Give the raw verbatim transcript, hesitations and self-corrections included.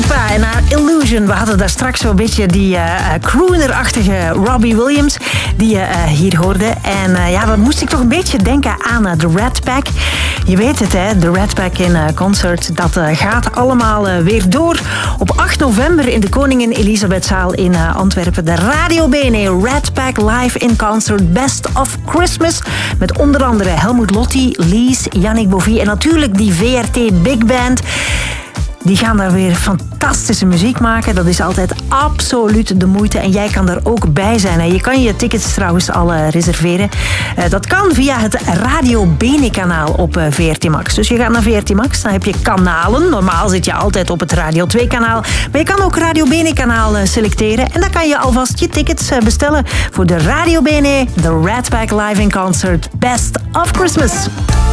Lipa en haar Illusion. We hadden daar straks zo'n beetje die uh, crooner-achtige Robbie Williams die je uh, hier hoorde. En uh, ja, dan moest ik toch een beetje denken aan uh, de Rat Pack. Je weet het, hè, de Rat Pack in uh, concert. Dat uh, gaat allemaal uh, weer door. Op acht november in de Koningin Elisabethzaal in uh, Antwerpen. De Radio B N E Rat Pack live in concert. Best of Christmas. Met onder andere Helmut Lotti, Lies, Yannick Bovie en natuurlijk die V R T Big Band. Die gaan daar weer fantastische muziek maken. Dat is altijd absoluut de moeite. En jij kan daar ook bij zijn. Je kan je tickets trouwens al reserveren. Dat kan via het Radio Bene kanaal op V R T Max. Dus je gaat naar V R T Max, dan heb je kanalen. Normaal zit je altijd op het Radio twee kanaal. Maar je kan ook Radio Bene kanaal selecteren. En dan kan je alvast je tickets bestellen voor de Radio Bene, de Rat Pack live in concert Best of Christmas.